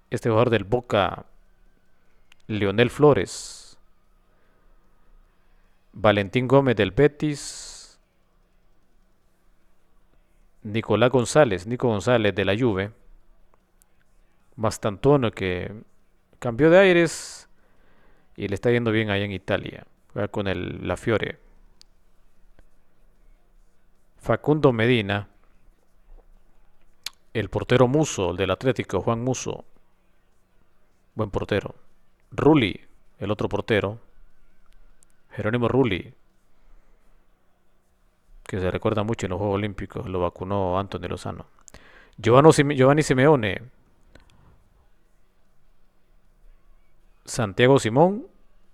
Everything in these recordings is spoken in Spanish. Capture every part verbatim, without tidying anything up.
este jugador del Boca, Leonel Flores, Valentín Gómez del Betis, Nicolás González, Nico González de la Juve, Mastantuono que cambió de aires y le está yendo bien allá en Italia, juega con el La Fiore, Facundo Medina, el portero Muso, el del Atlético, Juan Muso, buen portero, Rulli, el otro portero, Jerónimo Rulli, que se recuerda mucho en los Juegos Olímpicos, lo vacunó Anthony Lozano. Giovanni, Sime- Giovanni Simeone, Santiago Simón,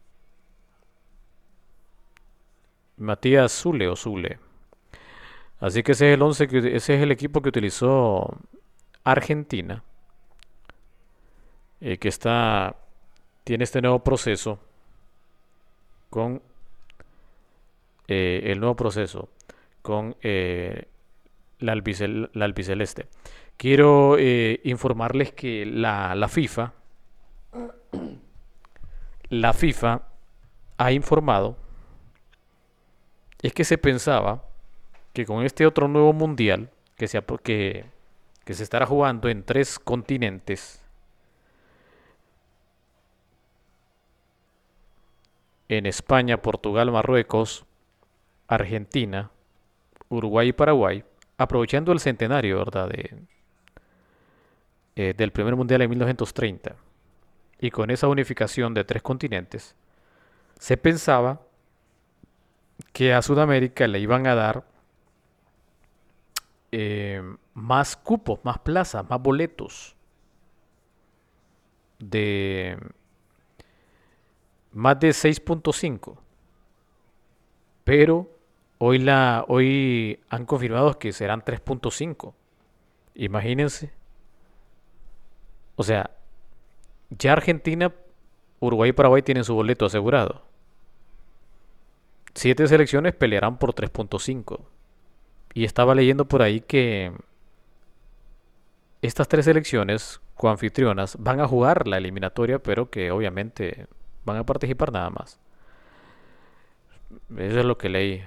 Matías Zule o Zule. Así que ese es el once que, ese es el equipo que utilizó Argentina, eh, que está, tiene este nuevo proceso con eh, el nuevo proceso con eh, la, albicel- la albiceleste. Quiero eh, informarles que la, la FIFA, la FIFA ha informado, es que se pensaba que con este otro nuevo mundial que se, que, que se estará jugando en tres continentes, en España, Portugal, Marruecos, Argentina, Uruguay y Paraguay, aprovechando el centenario, ¿verdad? De, eh, del primer mundial en mil novecientos treinta, y con esa unificación de tres continentes, se pensaba que a Sudamérica le iban a dar eh, más cupos, más plazas, más boletos, de más de seis punto cinco, pero hoy, la, hoy han confirmado que serán tres punto cinco. Imagínense. O sea, ya Argentina, Uruguay y Paraguay tienen su boleto asegurado. Siete selecciones pelearán por tres punto cinco. Y estaba leyendo por ahí que estas tres selecciones coanfitrionas van a jugar la eliminatoria, pero que obviamente van a participar nada más. Eso es lo que leí.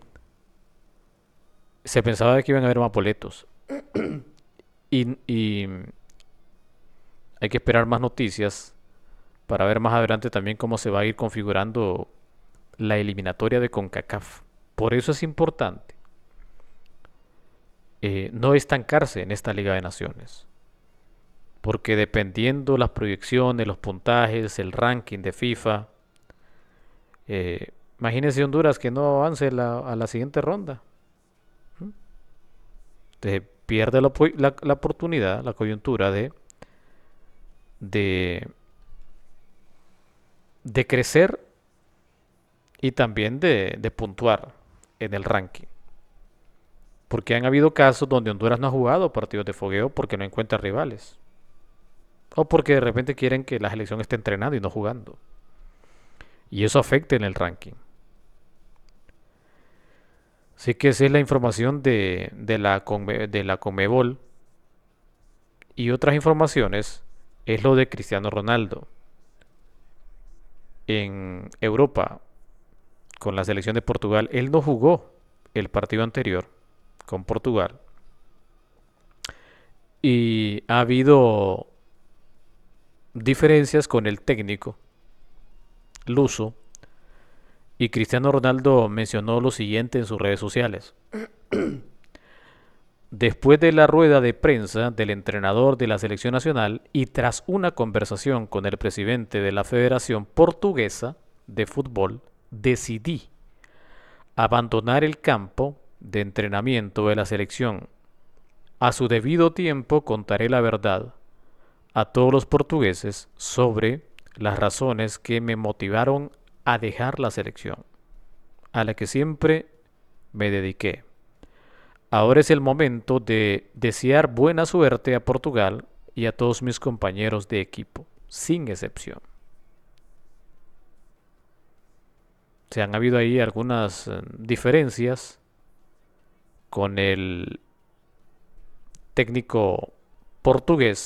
Se pensaba que iban a haber más boletos. Y, y hay que esperar más noticias para ver más adelante también cómo se va a ir configurando la eliminatoria de CONCACAF. Por eso es importante eh, no estancarse en esta Liga de Naciones. Porque dependiendo las proyecciones, los puntajes, el ranking de FIFA, eh, imagínense Honduras que no avance la- a la siguiente ronda. Entonces, pierde la, la- la oportunidad, la coyuntura de, de, de crecer y también de, de puntuar en el ranking. Porque han habido casos donde Honduras no ha jugado partidos de fogueo porque no encuentra rivales. O porque de repente quieren que la selección esté entrenando y no jugando. Y eso afecta en el ranking. Así que esa es la información de, de la, Conme- de la Conmebol. Y otras informaciones es lo de Cristiano Ronaldo. En Europa, con la selección de Portugal, él no jugó el partido anterior con Portugal. Y ha habido diferencias con el técnico, Luso. Y Cristiano Ronaldo mencionó lo siguiente en sus redes sociales. Después de la rueda de prensa del entrenador de la selección nacional y tras una conversación con el presidente de la Federación Portuguesa de Fútbol, decidí abandonar el campo de entrenamiento de la selección. A su debido tiempo contaré la verdad a todos los portugueses sobre las razones que me motivaron a dejar la selección, a la que siempre me dediqué. Ahora es el momento de desear buena suerte a Portugal y a todos mis compañeros de equipo, sin excepción. Se han habido ahí algunas eh, diferencias con el técnico portugués